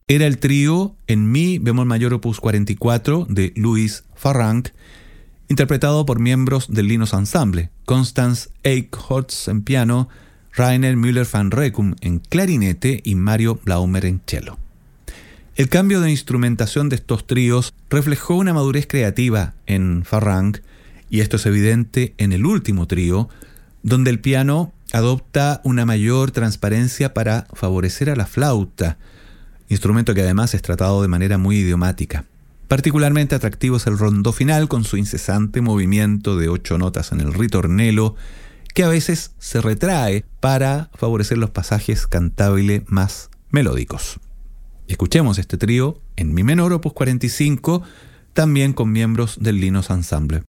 era el trío en mi bemol mayor opus 44 de Louis Farranc, interpretado por miembros del Linus Ensemble, Constance Eichholz en piano, Rainer Müller van Rekum en clarinete y Mario Blaumer en cello. El cambio de instrumentación de estos tríos reflejó una madurez creativa en Farranc, y esto es evidente en el último trío, donde el piano adopta una mayor transparencia para favorecer a la flauta, instrumento que además es tratado de manera muy idiomática. Particularmente atractivo es el rondó final con su incesante movimiento de 8 notas en el ritornelo, que a veces se retrae para favorecer los pasajes cantabile más melódicos. Escuchemos este trío en mi menor opus 45, también con miembros del Linus Ensemble.